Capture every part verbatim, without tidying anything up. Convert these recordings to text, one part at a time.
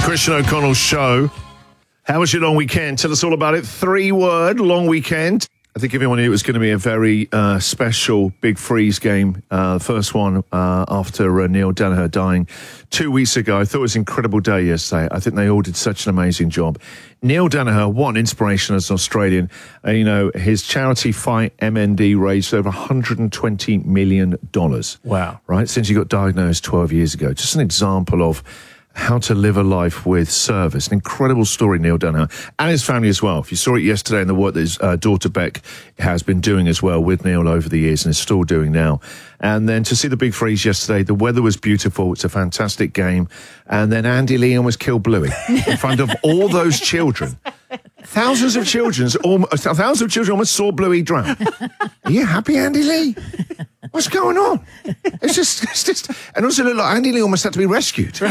Christian O'Connell Show. How was your long weekend? Tell us all about it. Three-word long weekend. I think everyone knew it was going to be a very uh, special Big Freeze game. Uh, the first one uh, after uh, Neil Danaher dying two weeks ago. I thought it was an incredible day yesterday. I think they all did such an amazing job. Neil Danaher, what an inspiration as an Australian. Uh, you know, his charity Fight M N D raised over one hundred twenty million dollars. Wow. Right? Since he got diagnosed twelve years ago. Just an example of how to live a life with service. An incredible story, Neil Danaher, and his family as well. If you saw it yesterday and the work that his uh, daughter Beck has been doing as well with Neil over the years and is still doing now. And then to see the Big Freeze yesterday, the weather was beautiful. It's a fantastic game. And then Andy Lee almost killed Bluey in front of all those children. Thousands of children, almost, thousands of children almost saw Bluey drown. Are you happy, Andy Lee? What's going on? It's just, it's just, and also looked like Andy Lee almost had to be rescued.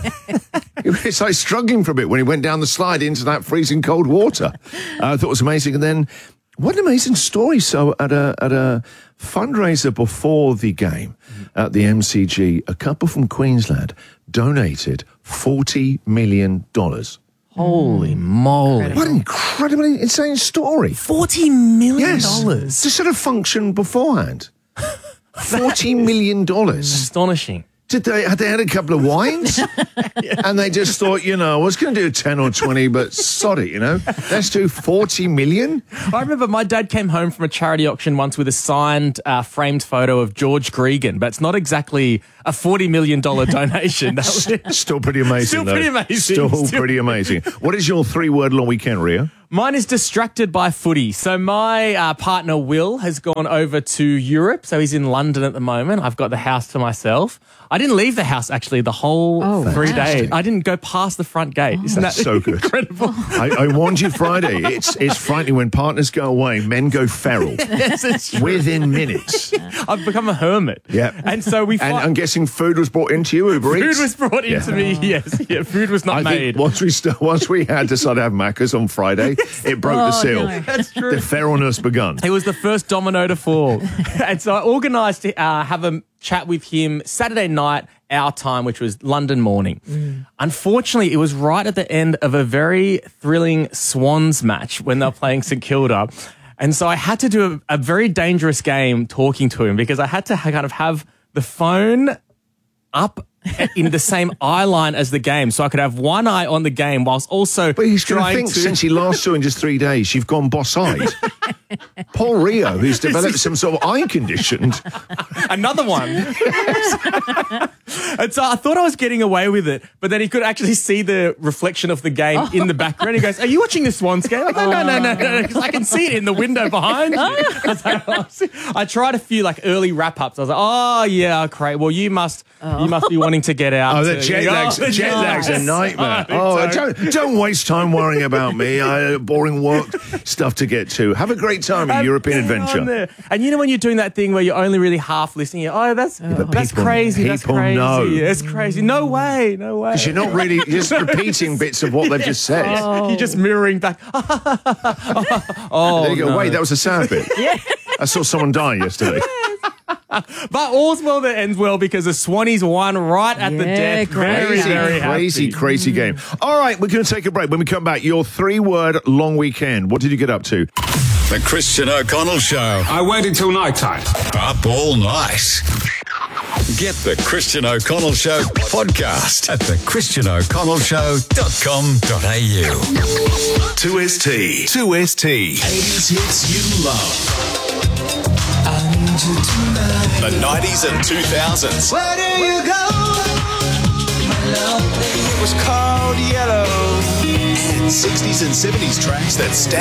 It's like struggling for a bit when he went down the slide into that freezing cold water. Uh, I thought it was amazing. And then, what an amazing story. So at a at a fundraiser before the game at the M C G, a couple from Queensland donated forty million dollars. Holy moly. What an incredibly insane story. forty million dollars? Yes. To sort of function beforehand. forty million dollars. Astonishing. Did they, had they had a couple of wines? Yeah. And they just thought, you know, I was going to do ten or twenty, but sod it, you know. Let's do forty million. I remember my dad came home from a charity auction once with a signed, uh, framed photo of George Gregan, but it's not exactly a forty million dollars donation. That was Still pretty amazing, Still though. pretty amazing. Still, Still pretty amazing. What is your three-word long weekend, Ria? Mine is distracted by footy. So my uh, partner, Will, has gone over to Europe. So he's in London at the moment. I've got the house to myself. I didn't leave the house, actually, the whole Oh, three fantastic. days. I didn't go past the front gate. Isn't That's that so good. incredible? I, I warned you Friday. It's it's frightening when partners go away, men go feral Yes, it's true. within minutes. I've become a hermit. Yeah. And so we And fi- I'm guessing food was brought into you, Uber Food Eats? was brought Yeah. into me, yes. Yeah, food was not I made. think once we st- once we had decided to have Macca's on Friday, it broke the Oh, seal. no. That's true. The feralness begun. It was the first domino to fall. And so I organised to uh, have a chat with him Saturday night, our time, which was London morning. Mm. Unfortunately, it was right at the end of a very thrilling Swans match when they were playing St Kilda. And so I had to do a, a very dangerous game talking to him because I had to ha- kind of have the phone up in the same eye line as the game, so I could have one eye on the game whilst also But he's going to trying think to... since he last saw in just three days, you've gone boss-eyed. Paul Rio, who's developed some sort of eye condition. Another one. And so I thought I was getting away with it, but then he could actually see the reflection of the game Oh. in the background. He goes, "Are you watching the Swans game?" I'm like, no, no, no, no, no, because I can see it in the window behind me. I, was like, oh. I tried a few like early wrap-ups. I was like, "Oh yeah, great. Well, you must, you must be wanting to get out." Oh, the to- jet lag's, Oh, jet lag's a yes. nightmare. Oh, Oh, don't, don't waste time worrying about me. I, boring work stuff to get to. Have a great time at Have European been on adventure. there. And you know when you're doing that thing where you're only really half listening, you're, oh, that's that's people- crazy, that's people crazy, know. it's crazy. No way, no way. Because you're not really you're just repeating bits of what they've just said. You're just mirroring back. Oh, There you go. no. Wait, that was a sad bit. I saw someone die yesterday. But all's well that ends well because the Swannies won right at the Yeah, death. Very, crazy. very Crazy, happy. crazy game. All right, we're going to take a break. When we come back, your three-word long weekend. What did you get up to? The Christian O'Connell Show. I waited till night time. Up all night. Get the Christian O'Connell Show podcast at the christian o'connell show dot com dot a u. two S T. two S T. eighties hits you love. The nineties and two thousands. Where do you go? My love, it was called Yellow. And sixties and seventies tracks that stand